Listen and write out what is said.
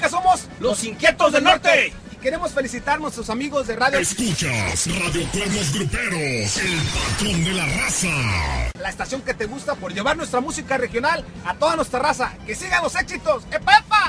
somos los Inquietos del Norte. Y queremos felicitar a nuestros amigos de Radio... Escuchas Radio Cuernos Gruperos, el patrón de la raza. La estación que te gusta por llevar nuestra música regional a toda nuestra raza. ¡Que sigan los éxitos! ¡Epa, epa!